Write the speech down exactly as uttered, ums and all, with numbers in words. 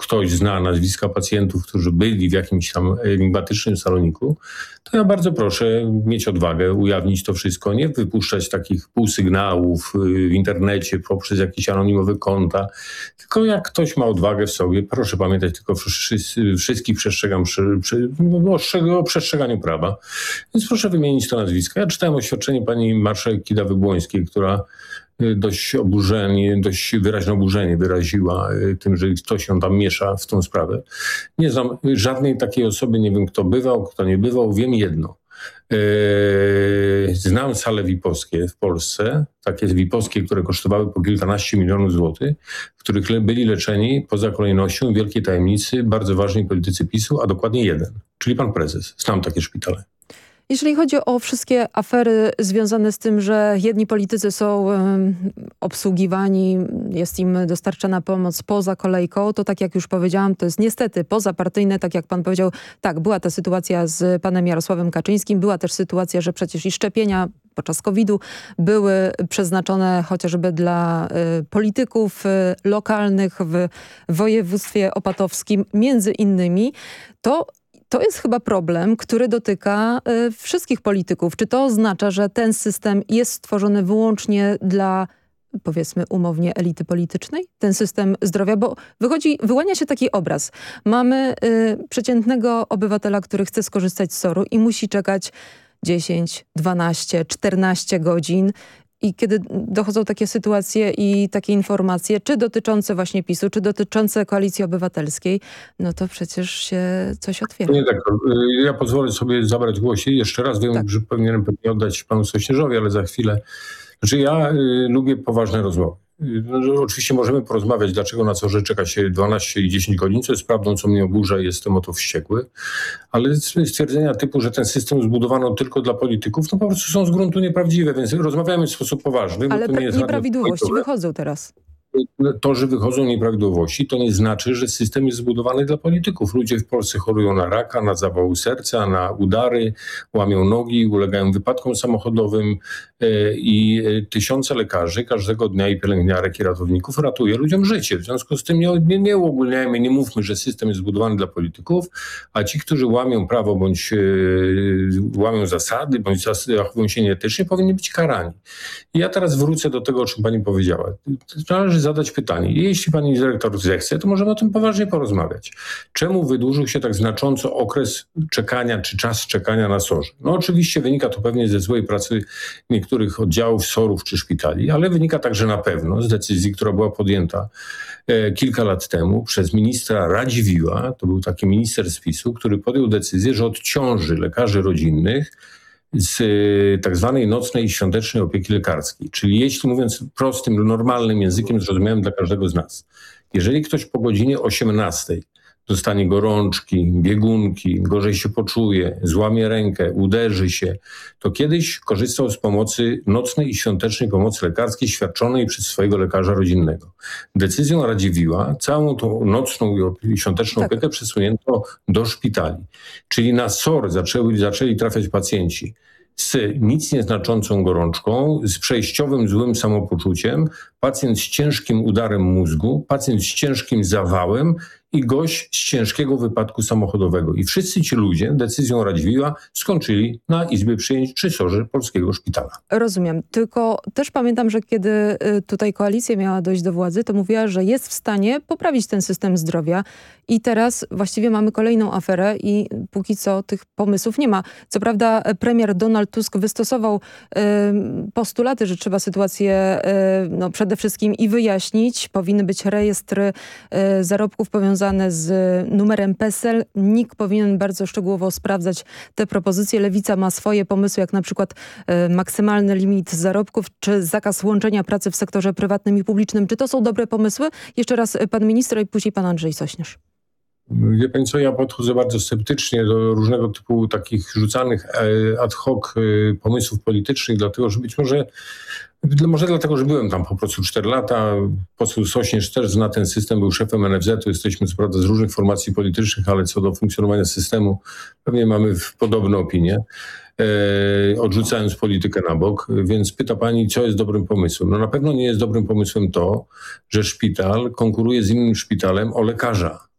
ktoś zna nazwiska pacjentów, którzy byli w jakimś tam enigmatycznym saloniku, to ja bardzo proszę mieć odwagę, ujawnić to wszystko, nie wypuszczać takich półsygnałów w internecie poprzez jakieś anonimowe konta, tylko jak ktoś ma odwagę w sobie, proszę pamiętać, tylko wszyscy, wszystkich przestrzegam przy, przy, no, o przestrzeganiu prawa. Więc proszę wymienić to nazwisko. Ja czytałem oświadczenie pani marszałek Kidawy-Błońskiej, która dość oburzenie, dość wyraźne oburzenie wyraziła tym, że ktoś ją tam miesza w tą sprawę. Nie znam żadnej takiej osoby, nie wiem kto bywał, kto nie bywał, wiem jedno. Znam sale V I P-owskie w Polsce, takie V I P-owskie, które kosztowały po kilkanaście milionów złotych, w których byli leczeni poza kolejnością wielkiej tajemnicy bardzo ważni politycy PiSu, a dokładnie jeden, czyli pan prezes. Znam takie szpitale. Jeżeli chodzi o wszystkie afery związane z tym, że jedni politycy są um, obsługiwani, jest im dostarczana pomoc poza kolejką, to tak jak już powiedziałam, to jest niestety pozapartyjne, tak jak pan powiedział, tak, była ta sytuacja z panem Jarosławem Kaczyńskim, była też sytuacja, że przecież i szczepienia podczas kowida były przeznaczone chociażby dla y, polityków y, lokalnych w województwie opatowskim, między innymi. To To jest chyba problem, który dotyka y, wszystkich polityków. Czy to oznacza, że ten system jest stworzony wyłącznie dla, powiedzmy umownie, elity politycznej? Ten system zdrowia? Bo wychodzi, wyłania się taki obraz. Mamy y, przeciętnego obywatela, który chce skorzystać z soru i musi czekać dziesięć, dwanaście, czternaście godzin. I kiedy dochodzą takie sytuacje i takie informacje, czy dotyczące właśnie PiSu, czy dotyczące Koalicji Obywatelskiej, no to przecież się coś otwiera. Nie tak, ja pozwolę sobie zabrać głos i jeszcze raz, wiem, tak, że powinienem pewnie oddać panu Sośnierzowi, ale za chwilę. Znaczy ja y, lubię poważne rozmowy. No, oczywiście możemy porozmawiać, dlaczego na sorze czeka się dwanaście i dziesięć godzin, co jest prawdą, co mnie oburza i jestem o to wściekły. Ale stwierdzenia typu, że ten system zbudowano tylko dla polityków, no po prostu są z gruntu nieprawdziwe, więc rozmawiamy w sposób poważny. Ale bo to nie jest nieprawidłowości wychodzą teraz. To, że wychodzą nieprawidłowości, to nie znaczy, że system jest zbudowany dla polityków. Ludzie w Polsce chorują na raka, na zawał serca, na udary, łamią nogi, ulegają wypadkom samochodowym i tysiące lekarzy każdego dnia i pielęgniarek i ratowników ratuje ludziom życie. W związku z tym nie, nie, nie uogólniajmy, nie mówmy, że system jest zbudowany dla polityków, a ci, którzy łamią prawo bądź łamią zasady, bądź zachowują się nieetycznie, powinni być karani. I ja teraz wrócę do tego, o czym pani powiedziała. Należy zadać pytanie. Jeśli pani dyrektor zechce, to możemy o tym poważnie porozmawiać. Czemu wydłużył się tak znacząco okres czekania, czy czas czekania na sorze? No oczywiście wynika to pewnie ze złej pracy niektórych oddziałów sorów czy szpitali, ale wynika także na pewno z decyzji, która była podjęta e, kilka lat temu przez ministra Radziwiłła, to był taki minister z PiSu, który podjął decyzję, że odciąży lekarzy rodzinnych z tak zwanej nocnej i świątecznej opieki lekarskiej. Czyli jeśli mówiąc prostym, normalnym językiem zrozumiałym dla każdego z nas, jeżeli ktoś po godzinie osiemnastej dostanie gorączki, biegunki, gorzej się poczuje, złamie rękę, uderzy się, to kiedyś korzystał z pomocy nocnej i świątecznej pomocy lekarskiej świadczonej przez swojego lekarza rodzinnego. Decyzją Radziwiłła całą tą nocną i świąteczną tak. opiekę przesunięto do szpitali. Czyli na SOR zaczęli, zaczęli trafiać pacjenci z nic nieznaczącą gorączką, z przejściowym złym samopoczuciem, pacjent z ciężkim udarem mózgu, pacjent z ciężkim zawałem i gość z ciężkiego wypadku samochodowego. I wszyscy ci ludzie decyzją Radziwiłła skończyli na Izbie Przyjęć czy sorze polskiego szpitala. Rozumiem. Tylko też pamiętam, że kiedy tutaj koalicja miała dojść do władzy, to mówiła, że jest w stanie poprawić ten system zdrowia. I teraz właściwie mamy kolejną aferę i póki co tych pomysłów nie ma. Co prawda premier Donald Tusk wystosował y, postulaty, że trzeba sytuację y, no, przede wszystkim i wyjaśnić. Powinny być rejestry y, zarobków powiązane z numerem PESEL. N I K powinien bardzo szczegółowo sprawdzać te propozycje. Lewica ma swoje pomysły, jak na przykład y, maksymalny limit zarobków, czy zakaz łączenia pracy w sektorze prywatnym i publicznym. Czy to są dobre pomysły? Jeszcze raz pan minister i później pan Andrzej Sośnierz. Wie pani co, ja podchodzę bardzo sceptycznie do różnego typu takich rzucanych ad hoc pomysłów politycznych, dlatego że być może, może dlatego, że byłem tam po prostu cztery lata. Poseł Sośnierz też zna ten system, był szefem N F Z-u, jesteśmy co prawda z różnych formacji politycznych, ale co do funkcjonowania systemu pewnie mamy podobne opinie. E, odrzucając politykę na bok, więc pyta pani, co jest dobrym pomysłem. No na pewno nie jest dobrym pomysłem to, że szpital konkuruje z innym szpitalem o lekarza.